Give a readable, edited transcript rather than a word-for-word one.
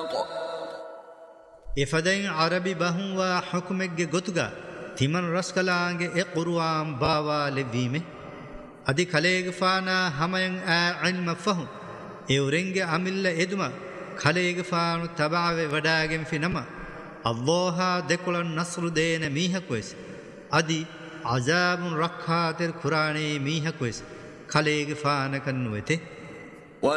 إفدين عربي بهم وحكمك قطغا تمن رسكلانگ قرآن باوا لبيمه أدي خليق فانا همين علم فهم إورنگ عمل إدما خليق فانو تبعوه وداگم في نما الله دكول النصر دين ميها كويس أدي عذاب ركھاتر قرآن ميها كويس خليق فانا كنوته